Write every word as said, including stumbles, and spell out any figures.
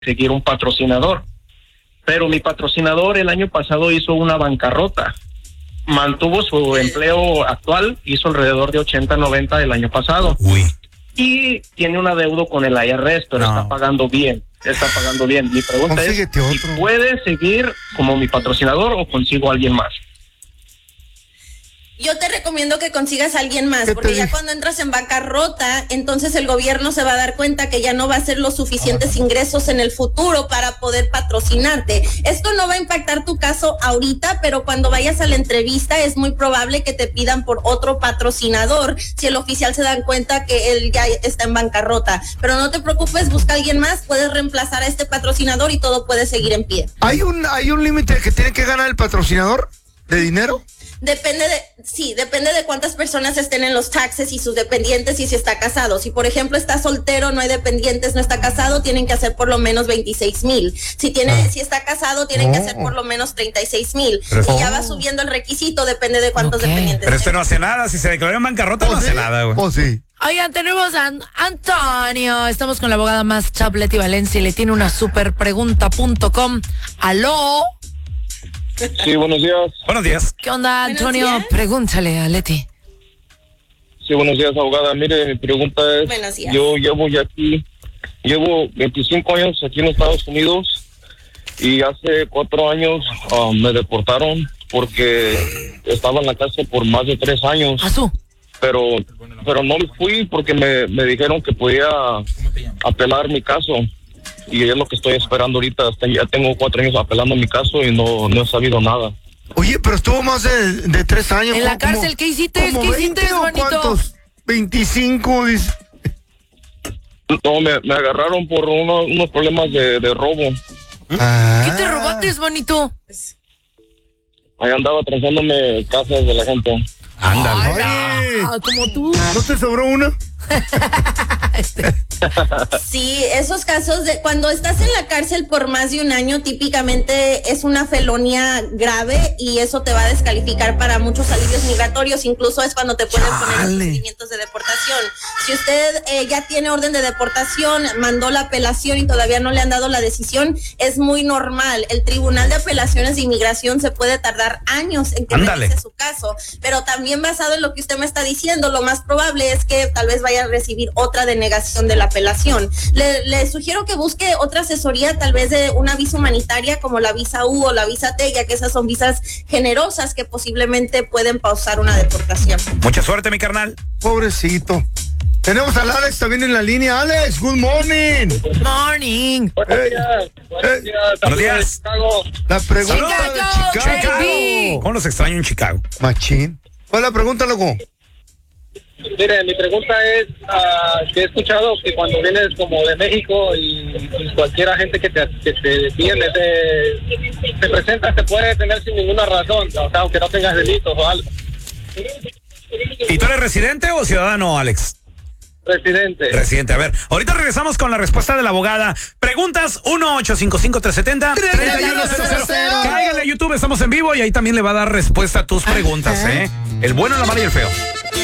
conseguir un patrocinador. Pero mi patrocinador el año pasado hizo una bancarrota. Mantuvo su empleo actual, hizo alrededor de ochenta, noventa del año pasado. Uy. Y tiene un adeudo con el I R S, pero no. está pagando bien. Está pagando bien. Mi pregunta es, ¿si puede seguir como mi patrocinador o consigo a alguien más? Yo te recomiendo que consigas a alguien más, porque ya cuando entras en bancarrota, entonces el gobierno se va a dar cuenta que ya no va a hacer los suficientes ingresos en el futuro para poder patrocinarte. Esto no va a impactar tu caso ahorita, pero cuando vayas a la entrevista es muy probable que te pidan por otro patrocinador si el oficial se da cuenta que él ya está en bancarrota. Pero no te preocupes, busca a alguien más, puedes reemplazar a este patrocinador y todo puede seguir en pie. ¿Hay un, hay un límite que tiene que ganar el patrocinador de dinero? Depende de, sí, depende de cuántas personas estén en los taxes y sus dependientes y si está casado. Si por ejemplo está soltero, no hay dependientes, no está casado, tienen que hacer por lo menos veintiséis mil. Si tiene, ah. si está casado, tienen oh. que hacer por lo menos treinta y seis mil. Y ya va subiendo el requisito, depende de cuántos okay. dependientes. Pero este no hace nada, si se declaró en bancarrota oh, no sí. hace nada, güey. Oh, sí. Oigan, tenemos a Antonio. Estamos con la abogada más chap, Leti Valencia, y le tiene una super pregunta punto com. ¿Aló? Sí, buenos días. Buenos días. ¿Qué onda, Antonio? Pregúntale a Leti. Sí, buenos días, abogada. Mire, mi pregunta es, buenos días. Yo llevo ya aquí, llevo veinticinco años aquí en Estados Unidos y hace cuatro años uh, me deportaron porque estaba en la cárcel por más de tres años. ¿Azú? Pero, pero no me fui porque me, me dijeron que podía apelar mi caso. Y es lo que estoy esperando ahorita. Ya tengo cuatro años apelando mi caso y no, no he sabido nada. Oye, pero estuvo más de, de tres años. ¿En la cárcel? ¿Qué hiciste? ¿Qué hiciste, bonito? ¿Cuántos? veinticinco, dice. No, me, me agarraron por uno, unos problemas de, de robo. Ah. ¿Qué te robaste, bonito? Ahí andaba transándome casas de la gente. Ándale. Ah, como tú. ¿No te sobró una? este. Sí, esos casos de cuando estás en la cárcel por más de un año típicamente es una felonía grave y eso te va a descalificar para muchos alivios migratorios, incluso es cuando te pueden Chale. poner los procedimientos de deportación. Si usted eh, ya tiene orden de deportación, mandó la apelación y todavía no le han dado la decisión, es muy normal. El Tribunal de Apelaciones de Inmigración se puede tardar años en que revise su caso, pero también basado en lo que usted me está diciendo, lo más probable es que tal vez vaya a recibir otra denegación de la apelación. Le, le sugiero que busque otra asesoría, tal vez de una visa humanitaria como la visa U o la visa T, ya que esas son visas generosas que posiblemente pueden pausar una deportación. Mucha suerte, mi carnal. Pobrecito. Tenemos al Alex también en la línea. Alex, good morning. Good morning. Buenos días. Buenos días. Buenos días. La pregunta Chicago, de Chicago. baby. ¿Cómo los extraño en Chicago? Machín. ¿Cuál es la pregunta, loco? Mire, mi pregunta es uh, que he escuchado que cuando vienes como de México y, y cualquier gente que te, que te detiene, te, te presenta, te puede detener sin ninguna razón, o sea, aunque no tengas delitos o algo. ¿Y tú eres residente o ciudadano, Alex? Residente. Residente, a ver, ahorita regresamos con la respuesta de la abogada. Preguntas uno ocho cinco cinco tres siete cero tres uno cero cero. Cáigale a YouTube, estamos en vivo y ahí también le va a dar respuesta a tus preguntas, ¿eh? El bueno, la mala y el feo.